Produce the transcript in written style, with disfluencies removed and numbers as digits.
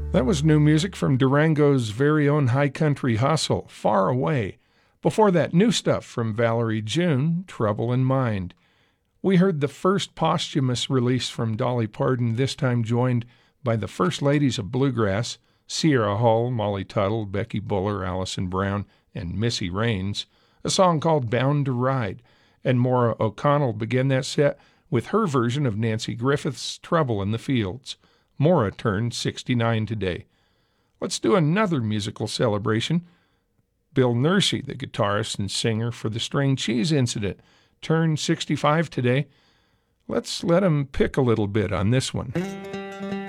That was new music from Durango's very own High Country Hustle, Far Away. Before that, new stuff from Valerie June, Trouble in Mind. We heard the first posthumous release from Dolly Parton, this time joined by the First Ladies of Bluegrass, Sierra Hull, Molly Tuttle, Becky Buller, Allison Brown, and Missy Raines, a song called Bound to Ride. And Maura O'Connell began that set with her version of Nancy Griffith's Trouble in the Fields. Maura turned 69 today. Let's do another musical celebration. Bill Nursey, the guitarist and singer for the String Cheese Incident, turned 65 today. Let's let him pick a little bit on this one.